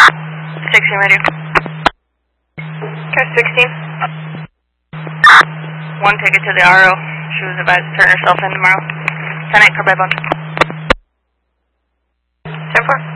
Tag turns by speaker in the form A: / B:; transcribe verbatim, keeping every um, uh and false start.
A: sixteen radio.
B: Car sixteen.
A: One ticket to the R O. She was advised to turn herself in tomorrow. ten eight, car by bone.
B: ten four.